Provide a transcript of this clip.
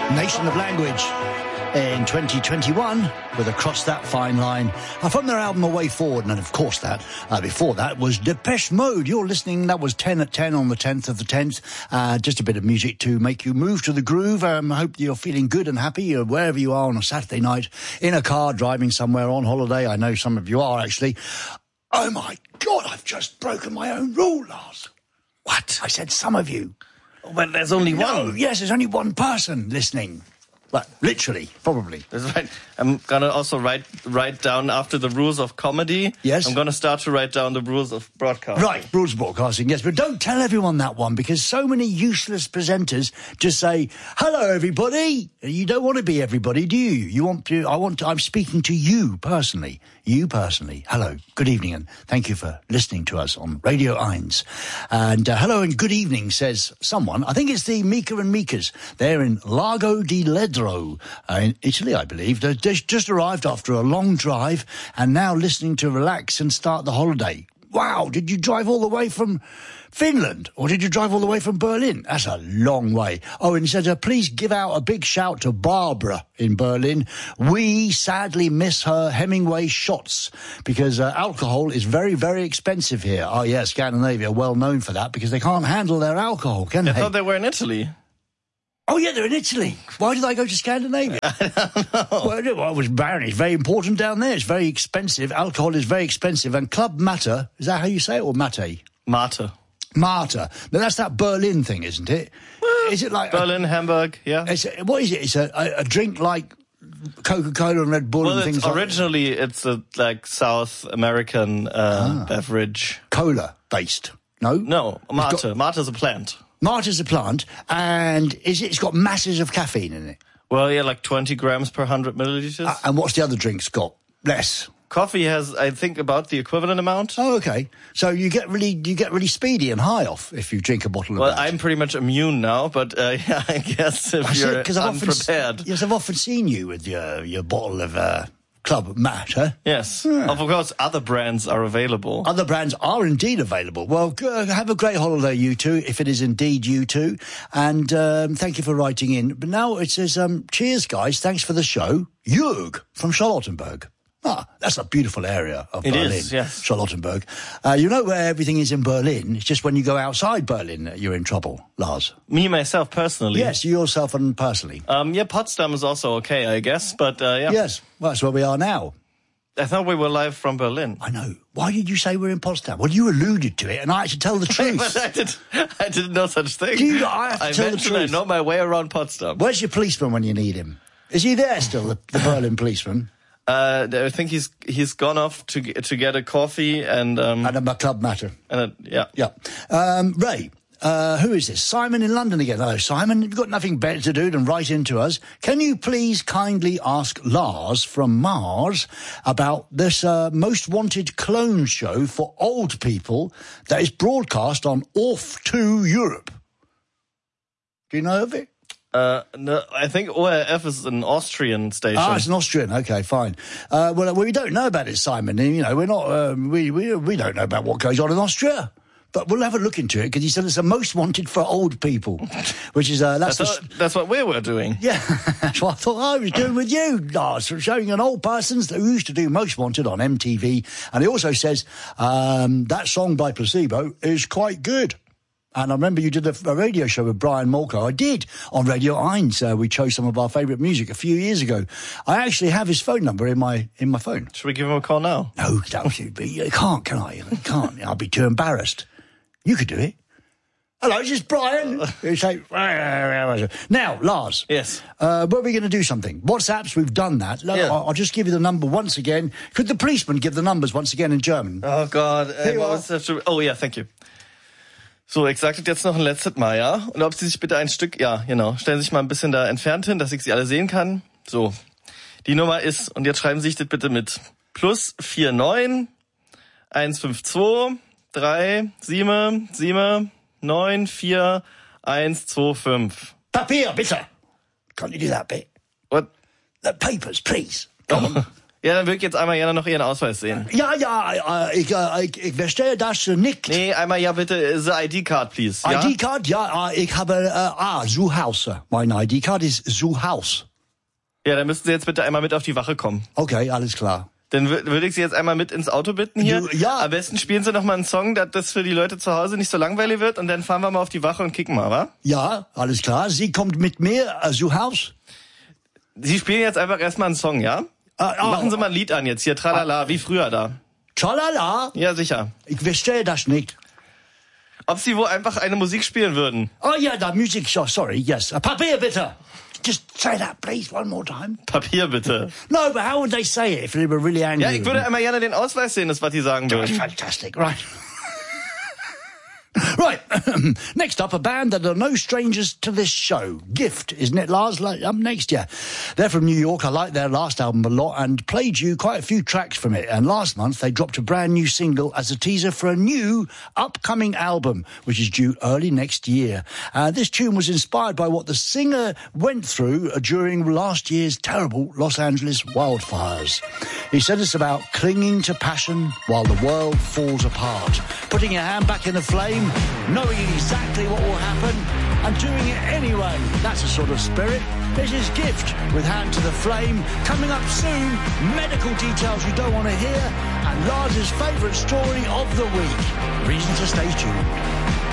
Nation of Language in 2021 with Across That Fine Line from their album A Way Forward. And of course before that was Depeche Mode. You're listening, that was 10 at 10 on the 10th of the 10th. Just a bit of music to make you move to the groove. I hope you're feeling good and happy wherever you are on a Saturday night, in a car, driving somewhere, on holiday. I know some of you are actually. Oh my God, I've just broken my own rule, Lars. What? I said some of you. Well, there's only one. Yes, there's only one person listening. Well, literally, probably. That's right. I'm gonna also write down after the rules of comedy. Yes. I'm gonna start to write down the rules of broadcasting. Right, rules of broadcasting, yes. But don't tell everyone that one, because so many useless presenters just say, hello, everybody. You don't want to be everybody, do you? I'm speaking to you personally. You personally. Hello, good evening, and thank you for listening to us on Radio 1. And hello and good evening, says someone. I think it's the Mika and Mikas. They're in Lago di Ledro in Italy, I believe. They just arrived after a long drive and now listening to relax and start the holiday. Wow, did you drive all the way from Finland, or did you drive all the way from Berlin? That's a long way. Oh, and he said, please give out a big shout to Barbara in Berlin. We sadly miss her Hemingway shots because alcohol is very, very expensive here. Oh, yeah, Scandinavia, well known for that because they can't handle their alcohol, can they? I thought they were in Italy. Oh, yeah, they're in Italy. Why did I go to Scandinavia? I don't know. Well, it was barren. It's very important down there. It's very expensive. Alcohol is very expensive. And Club Mate, is that how you say it, or Mate? Mate. Mate. Now, that's that Berlin thing, isn't it? Well, is it like... Berlin, Hamburg, yeah. What is it? It's a drink like Coca-Cola and Red Bull and things like that? Originally, it's a South American beverage. Cola-based, no? No, Mate. Mate is a plant. Mate is a plant, and it's got masses of caffeine in it. Well, yeah, like 20 grams per 100 milliliters. And what's the other drinks got? Less. Coffee has, I think, about the equivalent amount. Oh, okay. So you get really speedy and high off if you drink a bottle of that. Well, I'm pretty much immune now, but yeah, I guess if you're unprepared. Yes, I've often seen you with your bottle of Club Mate, huh? Yes. Yeah. Of course, other brands are available. Other brands are indeed available. Well, have a great holiday, you two, if it is indeed you two. And thank you for writing in. But now it says, cheers, guys. Thanks for the show. Jörg from Charlottenburg. Ah, that's a beautiful area of Berlin. It is, yes. Charlottenburg. You know where everything is in Berlin? It's just when you go outside Berlin that you're in trouble, Lars. Me, myself, personally? Yes, yourself and personally. Yeah, Potsdam is also okay, I guess, but yeah. Yes, well, that's where we are now. I thought we were live from Berlin. I know. Why did you say we're in Potsdam? Well, you alluded to it, and I had to tell the truth. But I didn't know such thing. I have to tell the truth. I know my way around Potsdam. Where's your policeman when you need him? Is he there still, the Berlin policeman? I think he's gone off to get a coffee and a Club Mate. Yeah. Ray, who is this? Simon in London again. Hello, Simon. You've got nothing better to do than write into us. Can you please kindly ask Lars from Mars about this Most Wanted clone show for old people that is broadcast on Off 2 Europe? Do you know of it? No, I think ORF is an Austrian station. Ah, it's an Austrian. Okay, fine. Well, we don't know about it, Simon. You know, we're not. We don't know about what goes on in Austria. But we'll have a look into it because he said it's the Most Wanted for old people, which is that's what we were doing. Yeah, that's what I thought I was doing with you, Lars, showing an old person who used to do Most Wanted on MTV. And he also says that song by Placebo is quite good. And I remember you did a radio show with Brian Molko. I did on Radio 1. We chose some of our favourite music a few years ago. I actually have his phone number in my phone. Should we give him a call now? No, you can't, can I? You can't. I'll be too embarrassed. You could do it. Hello, this is Brian. You say, now, Lars. Yes. We're going to do something. WhatsApps, we've done that. Yeah. I'll just give you the number once again. Could the policeman give the numbers once again in German? Oh, God. Oh, yeah, thank you. So, ich sage das jetzt noch ein letztes Mal, ja? Und ob Sie sich bitte ein Stück, ja, genau, stellen Sie sich mal ein bisschen da entfernt hin, dass ich Sie alle sehen kann. So, die Nummer ist, und jetzt schreiben Sie sich das bitte mit, +49 152 377 94 125. Papier, bitte. Can't you do that bit? What? The papers, please. Come on. Ja, dann würde ich jetzt einmal gerne noch Ihren Ausweis sehen. Ja, ich verstehe das nicht. Nee, einmal ja bitte, the ID-Card, please. Ja? ID-Card? Ja, ich habe, Zuhause. Mein ID-Card ist Zuhause. Ja, dann müssten Sie jetzt bitte einmal mit auf die Wache kommen. Okay, alles klar. Dann würde ich Sie jetzt einmal mit ins Auto bitten hier. Ja. Am besten spielen Sie noch mal einen Song, dass das für die Leute zu Hause nicht so langweilig wird. Und dann fahren wir mal auf die Wache und kicken mal, wa? Ja, alles klar. Sie kommt mit mir, Zuhause. Sie spielen jetzt einfach erstmal einen Song, ja? Machen Sie mal ein Lied an jetzt hier, tralala, wie früher da. Tralala? Ja, sicher. Ich verstehe das nicht. Ob Sie wohl einfach eine Musik spielen würden? Oh yeah, the music, sorry, yes. Papier, bitte. Just say that, please, one more time. Papier bitte. No, but how would they say it if they were really angry? Ja, ich würde einmal gerne den Ausweis sehen, das was die sagen würden. Fantastic, right. Right, next up, a band that are no strangers to this show. Gift, isn't it, Lars? Up next, yeah. They're from New York. I like their last album a lot and played you quite a few tracks from it. And last month, they dropped a brand new single as a teaser for a new upcoming album, which is due early next year. This tune was inspired by what the singer went through during last year's terrible Los Angeles wildfires. He said it's about clinging to passion while the world falls apart, putting your hand back in the flame, knowing exactly what will happen, and doing it anyway. That's the sort of spirit. This is Gift with Hand to the Flame. Coming up soon, medical details you don't want to hear, and Lars's favourite story of the week. Reason to stay tuned.